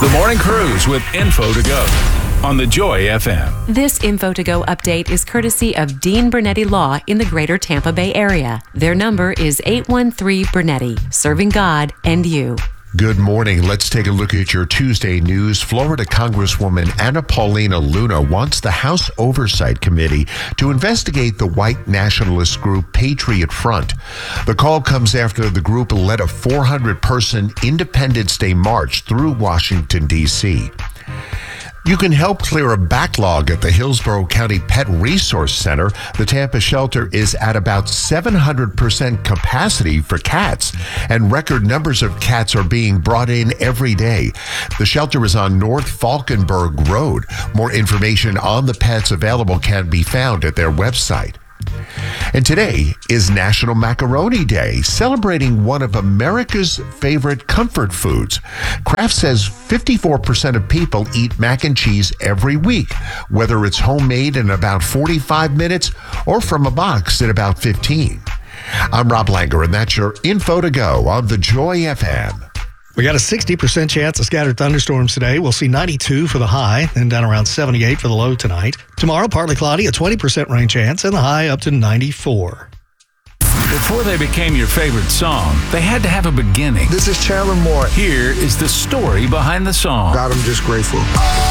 The Morning Cruise with Info to Go on the Joy FM. This Info to Go update is courtesy of Dean Bernetti Law in the greater Tampa Bay area. Their number is 813 Bernetti, serving God and you. Good morning. Let's take a look at your Tuesday news. Florida Congresswoman Anna Paulina Luna wants the House Oversight Committee to investigate the white nationalist group Patriot Front. The call comes after the group led a 400-person Independence Day march through Washington, D.C. You can help clear a backlog at the Hillsborough County Pet Resource Center. The Tampa shelter is at about 700% capacity for cats, and record numbers of cats are being brought in every day. The shelter is on North Falkenberg Road. More information on the pets available can be found at their website. And today is National Macaroni Day, celebrating one of America's favorite comfort foods. Kraft says 54% of people eat mac and cheese every week, whether it's homemade in about 45 minutes or from a box in about 15. I'm Rob Langer, and that's your Info to Go on the Joy FM. We got a 60% chance of scattered thunderstorms today. We'll see 92 for the high, then down around 78 for the low tonight. Tomorrow, partly cloudy, a 20% rain chance, and the high up to 94. Before they became your favorite song, they had to have a beginning. This is Chandler Moore. Here is the story behind the song. God, I'm just grateful.